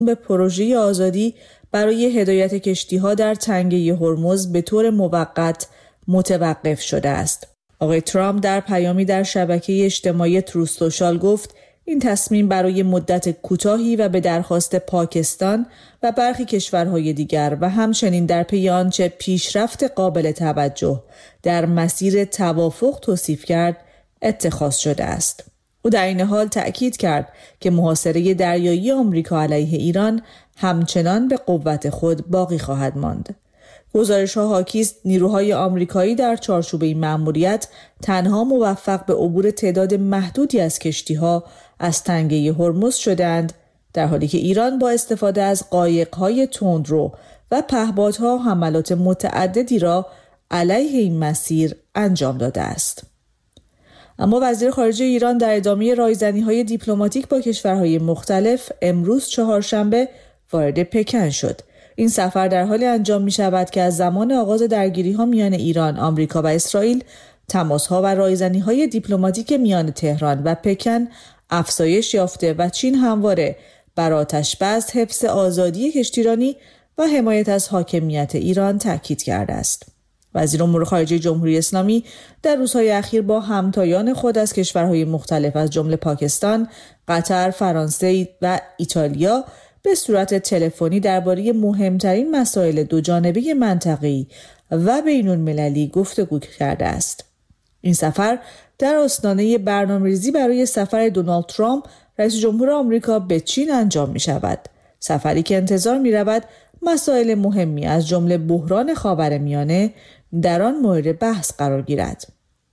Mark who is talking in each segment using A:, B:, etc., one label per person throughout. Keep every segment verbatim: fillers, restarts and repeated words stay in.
A: به پروژه آزادی برای هدایت کشتی‌ها در تنگه هرمز به طور موقت متوقف شده است. آقای ترامپ در پیامی در شبکه اجتماعی تروث سوشال گفت این تصمیم برای مدت کوتاهی و به درخواست پاکستان و برخی کشورهای دیگر و همچنین در پی آنچه پیشرفت قابل توجه در مسیر توافق توصیف کرد اتخاذ شده است. او در این حال تأکید کرد که محاصره دریایی آمریکا علیه ایران همچنان به قوت خود باقی خواهد ماند. گزارش‌ها حاکی است نیروهای آمریکایی در چارچوب این مأموریت تنها موفق به عبور تعداد محدودی از کشتی‌ها از تنگه هرمز شدند، در حالی که ایران با استفاده از قایق‌های تندرو و پهپادها حملات متعددی را علیه این مسیر انجام داده است. اما وزیر خارجه ایران در ادامه رایزنی‌های دیپلماتیک با کشورهای مختلف امروز چهارشنبه وارد پکن شد. این سفر در حالی انجام می شود که از زمان آغاز درگیری‌ها میان ایران، آمریکا و اسرائیل تماس‌ها و رایزنی‌های دیپلماتیک میان تهران و پکن افزایش یافته و چین همواره بر آتش‌بس، حفظ آزادی کشتیرانی و حمایت از حاکمیت ایران تاکید کرده است. وزیر امور خارجه جمهوری اسلامی در روزهای اخیر با همتایان خود از کشورهای مختلف از جمله پاکستان، قطر، فرانسه و ایتالیا به صورت تلفنی درباره مهمترین مسائل دوجانبه منطقه‌ای و بین‌المللی گفتگو کرده است. این سفر در آستانه برنامه‌ریزی برای سفر دونالد ترامپ رئیس جمهور آمریکا به چین انجام می شود. سفری که انتظار می رود مسائل مهمی از جمله بحران خاورمیانه در آن مورد بحث قرار گیرد.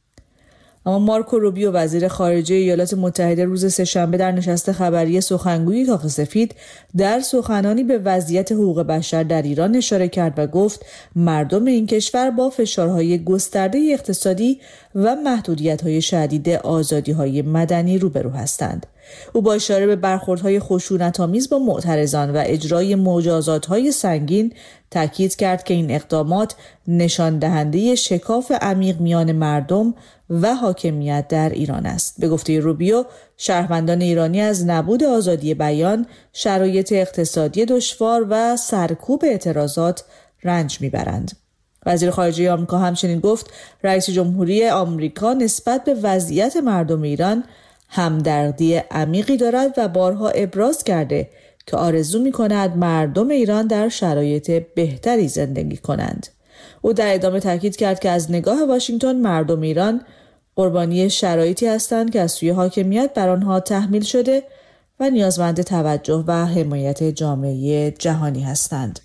A: اما مارکو روبیو وزیر خارجه ایالات متحده روز سه‌شنبه در نشست خبری سخنگوی کاخ سفید در سخنانی به وضعیت حقوق بشر در ایران اشاره کرد و گفت مردم این کشور با فشارهای گسترده اقتصادی و محدودیت‌های شدید آزادی‌های مدنی روبرو هستند. او با اشاره به برخوردهای خشونت‌آمیز با معترضان و اجرای مجازات‌های سنگین تاکید کرد که این اقدامات نشان دهنده شکاف عمیق میان مردم و حاکمیت در ایران است. به گفته روبیو، شهروندان ایرانی از نبود آزادی بیان، شرایط اقتصادی دشوار و سرکوب اعتراضات رنج میبرند. وزیر خارجه آمریکا همچنین گفت رئیس جمهوری آمریکا نسبت به وضعیت مردم ایران همدردی عمیقی دارد و بارها ابراز کرده که آرزو می‌کند مردم ایران در شرایط بهتری زندگی کنند. او در ادامه تاکید کرد که از نگاه واشنگتن مردم ایران قربانی شرایطی هستند که از سوی حاکمیت بر آنها تحمیل شده و نیازمند توجه و حمایت جامعه جهانی هستند.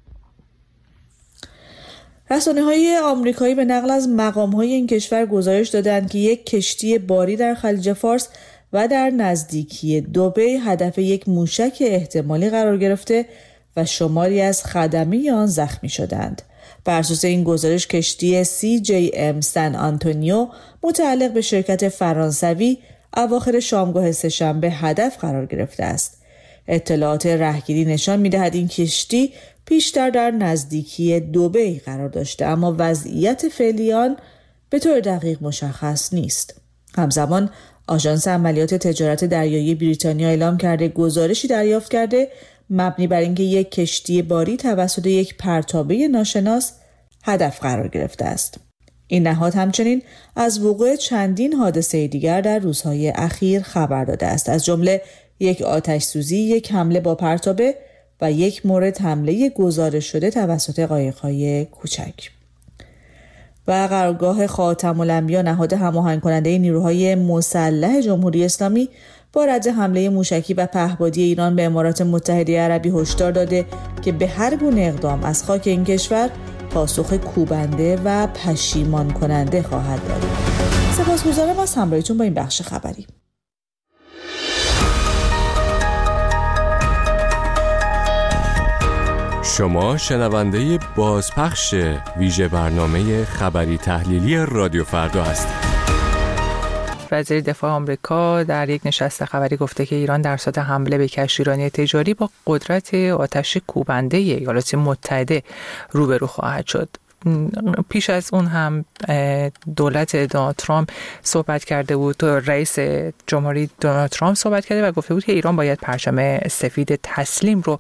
A: رسانه‌های آمریکایی به نقل از مقام‌های این کشور گزارش دادند که یک کشتی باری در خلیج فارس و در نزدیکی دبی هدف یک موشک احتمالی قرار گرفته و شماری از خدمه آن زخمی شدند. بر اساس این گزارش کشتی سی جی ام سن آنتونیو متعلق به شرکت فرانسوی اواخر شامگاه سه‌شنبه هدف قرار گرفته است. اطلاعات رهگیری نشان می‌دهد این کشتی پیشتر در نزدیکی دبی قرار داشته، اما وضعیت فعلی آن به طور دقیق مشخص نیست. همزمان آژانس عملیات تجارت دریایی بریتانیا اعلام کرده گزارشی دریافت کرده مبنی بر اینکه یک کشتی باری توسط یک پرتابه ناشناس هدف قرار گرفته است. این نهاد همچنین از وقوع چندین حادثه دیگر در روزهای اخیر خبر داده است، از جمله یک آتش سوزی، یک حمله با پرتابه و یک مورد حمله گزارش شده توسط قایق‌های کوچک. و قرارگاه خاتم الانبیا نهاد هماهنگ کننده نیروهای مسلح جمهوری اسلامی با رد حمله موشکی و پهپادی ایران به امارات متحده عربی هشدار داده که به هر گونه اقدام از خاک این کشور پاسخ کوبنده و پشیمان کننده خواهد داد. سپاسگزارم از همراهیتون با این بخش خبری.
B: شما شنونده بازپخش ویژه برنامه خبری تحلیلی رادیو فردا هستید.
C: وزیر دفاع آمریکا در یک نشست خبری گفته که ایران در صورت حمله به کشتیرانی تجاری با قدرت آتش کوبنده ایالات متحده روبرو خواهد شد. پیش از اون هم دولت دونالد ترامپ صحبت کرده بود، رئیس جمهوری دونالد ترامپ صحبت کرده و گفته بود که ایران باید پرچم سفید تسلیم رو